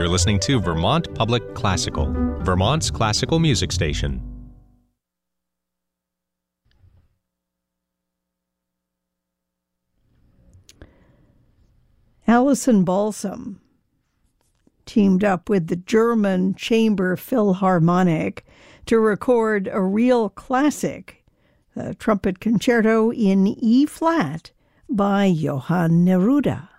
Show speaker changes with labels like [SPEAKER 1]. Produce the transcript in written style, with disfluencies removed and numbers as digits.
[SPEAKER 1] You're listening to Vermont Public Classical, Vermont's classical music station.
[SPEAKER 2] Alison Balsam teamed up with the German Chamber Philharmonic to record a real classic, the Trumpet Concerto in E-flat by Johann Neruda.